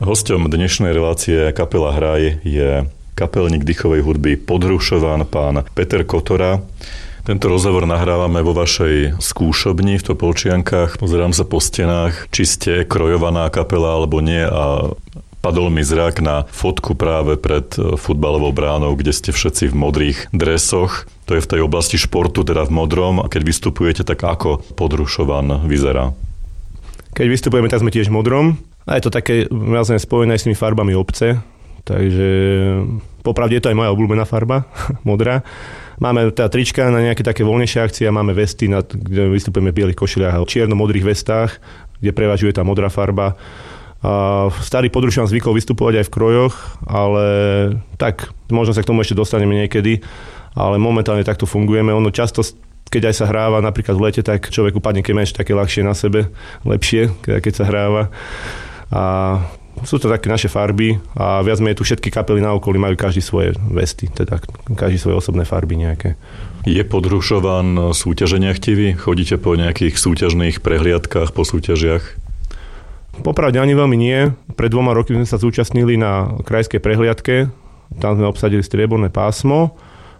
Hosťom dnešnej relácie Kapela Hraj je kapelník dýchovej hudby Podhrušovan, pán Peter Kotora. Tento rozhovor nahrávame vo vašej skúšobni v Topolčiankach. Pozerám sa po stenách, či ste krojovaná kapela alebo nie, a padol mi zrak na fotku práve pred futbalovou bránou, kde ste všetci v modrých dresoch. To je v tej oblasti športu, teda v modrom. A keď vystupujete, tak ako Podhrušovan vyzerá? Keď vystupujeme, tak sme tiež v modrom. A je to také vlastne spojené s tými farbami obce. Takže popravde je to aj moja obľúbená farba, modrá. Máme teda trička na nejaké také voľnejšie akcie a máme vesty, kde vystupujeme v bielých košiliach a čierno-modrých vestách, kde prevažuje tá modrá farba. A starý Podhrušovan zvykol vystupovať aj v krojoch, ale tak možno sa k tomu ešte dostaneme niekedy, ale momentálne takto fungujeme. Ono často, keď aj sa hráva napríklad v lete, tak človeku padne kemeč také ľahšie na sebe, lepšie, keď sa hráva. A sú to také naše farby a viac menej tu všetky kapely na okolí majú každý svoje vesty, teda každý svoje osobné farby nejaké. Je Podhrušovan súťaženia chtivý? Chodíte po nejakých súťažných prehliadkách, po súťažiach? Popravde ani veľmi nie. Pred 2 rokmi sme sa zúčastnili na krajskej prehliadke, tam sme obsadili strieborné pásmo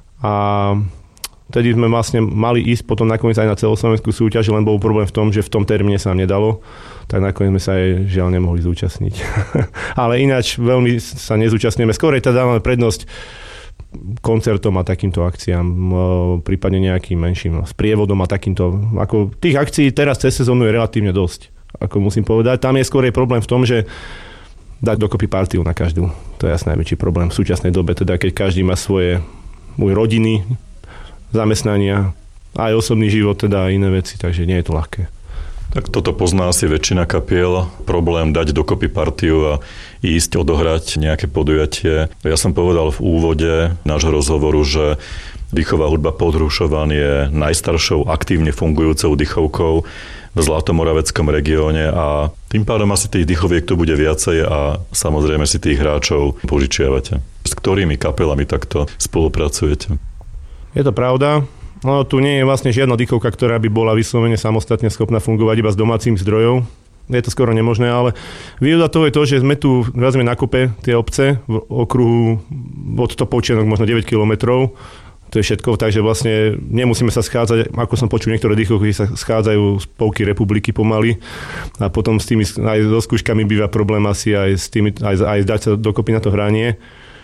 a vtedy sme vlastne mali ísť potom nakoniec aj na celoslovenskú súťaž, len bol problém v tom, že v tom termíne sa nám nedalo, tak nakoniec sme sa aj žiaľ nemohli zúčastniť. Ale ináč veľmi sa nezúčastňujeme. Skôr teda dávame prednosť koncertom a takýmto akciám, prípadne nejakým menším sprievodom a takýmto. Ako tých akcií teraz cez sezónu je relatívne dosť, ako musím povedať. Tam je skôr problém v tom, že dať dokopy partiu na každú. To je asi najväčší problém v súčasnej dobe, teda keď každý má svoje rodiny, zamestnania, aj osobný život, teda iné veci, takže nie je to ľahké. Tak toto pozná asi väčšina kapiel, problém dať dokopy partiu a ísť odohrať nejaké podujatie. Ja som povedal v úvode nášho rozhovoru, že dýchová hudba Podhrušovan je najstaršou aktívne fungujúcou dýchovkou v Zlatomoraveckom regióne a tým pádom asi tých dýchoviek tu bude viacej a samozrejme si tých hráčov požičiavate. S ktorými kapelami takto spolupracujete? Je to pravda. No, tu nie je vlastne žiadna dýchovka, ktorá by bola vyslovene samostatne schopná fungovať iba s domácim zdrojov. Je to skoro nemožné, ale výhoda toho je to, že sme tu viac na kope tie obce v okruhu od Topolčianok možno 9 kilometrov. To je všetko, takže vlastne nemusíme sa schádzať, ako som počul, niektoré dýchovky sa schádzajú z polky republiky pomaly a potom s tými aj so skúškami býva problém asi aj s tými, aj dať sa dokopy na to hranie.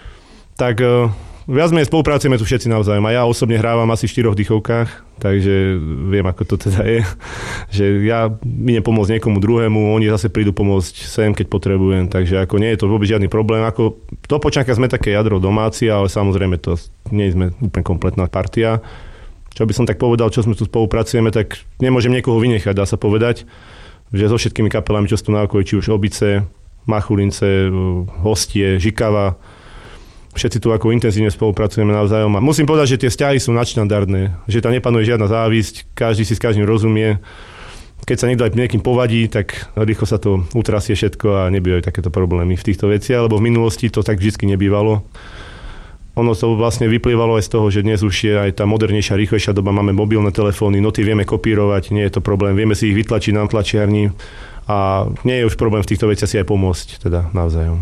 Tak viac menej spolupracujeme tu všetci navzájom a ja osobne hrávam asi v 4 dýchovkách, takže viem, ako to teda je, že ja idem pomôcť niekomu druhému, oni zase prídu pomôcť sem, keď potrebujem, takže ako nie je to vôbec žiadny problém. Ako do Topolčianka sme také jadro domáci, ale samozrejme to nie sme úplne kompletná partia. Čo by som tak povedal, čo sme tu spolupracujeme, tak nemôžem niekoho vynechať, dá sa povedať, že so všetkými kapelami, čo sú tu na okolí, či už Obice, Machulince, Hostie, Žikava, všetci tu ako intenzívne spolupracujeme navzájom a musím povedať, že tie vzťahy sú nadštandardné, že tam nepanuje žiadna závisť, každý si s každým rozumie. Keď sa niekto aj niekým povadí, tak rýchlo sa to utrasie všetko a nebývajú takéto problémy v týchto veciach, lebo v minulosti to tak vždy nebývalo. Ono to vlastne vyplývalo aj z toho, že dnes už je aj tá modernejšia, rýchlejšia doba, máme mobilné telefóny, noty vieme kopírovať, nie je to problém, vieme si ich vytlačiť na tlačiarni a nie je už problém v týchto veciach si aj pomôcť teda navzájom.